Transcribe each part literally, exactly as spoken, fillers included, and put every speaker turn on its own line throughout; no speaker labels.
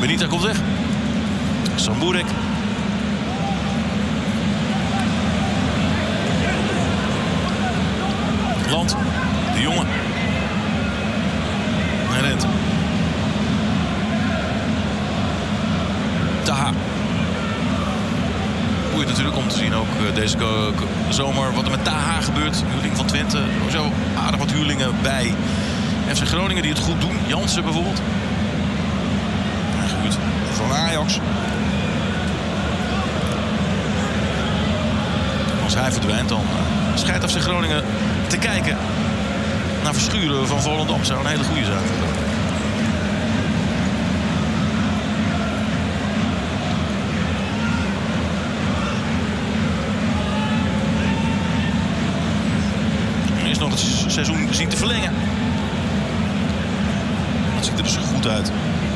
Benita komt weg. Samburek. Land. De jongen. En rent. Taha. Boeiend natuurlijk om te zien ook deze zomer wat er met Taha gebeurt. Huurling van Twente. Zo aardig wat huurlingen bij F C Groningen die het goed doen. Jansen bijvoorbeeld. Gehuurd van Ajax. Als hij verdwijnt dan scheidt F C Groningen te kijken naar Verschuren van Volendam. Zou een hele goede zijn. Eerst nog het seizoen zien te verlengen. Dat ziet er dus goed uit.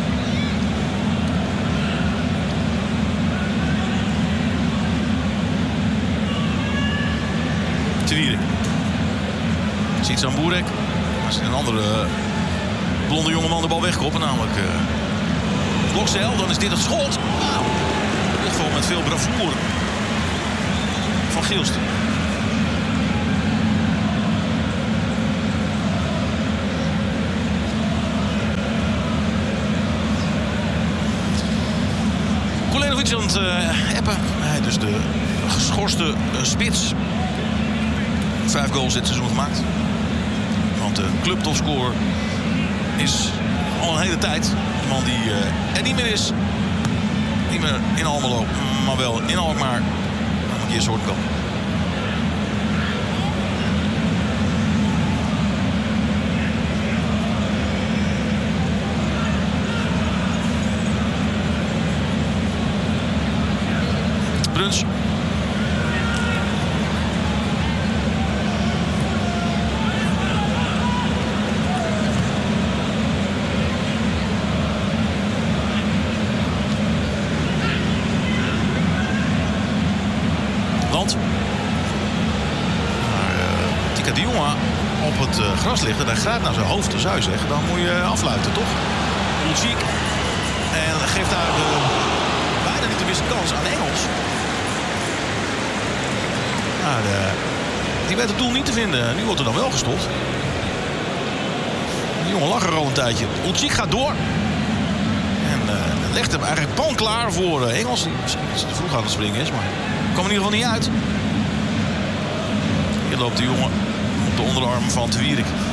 Tewierik. Ziet Samburek. Als een andere blonde jongeman de bal wegkoppen, namelijk uh, Blokcel, dan is dit het schot. Nou, in ieder geval met veel bravoure van Gilst. Kolenovic aan het uh, appen. Hij dus de geschorste uh, spits. Vijf goals dit seizoen gemaakt. Want de clubtopscorer is al een hele tijd de man die uh, er niet meer is. Niet meer in Almelo, maar wel in Alkmaar. Dat je eens hoort kan. Bruns. Gras ligt en hij gaat naar zijn hoofd, zou je zeggen. Dan moet je afluiten, toch? Ulcik. En geeft daar de bijna niet de missen kans aan Engels. Maar de, die werd het doel niet te vinden. Nu wordt er dan wel gestopt. Die jongen lag er al een tijdje. Ulcik gaat door. En uh, legt hem eigenlijk pan klaar voor uh, Engels. Die misschien iets te vroeg aan het springen is, maar kwam in ieder geval niet uit. Hier loopt de jongen op de onderarm van Tewierik.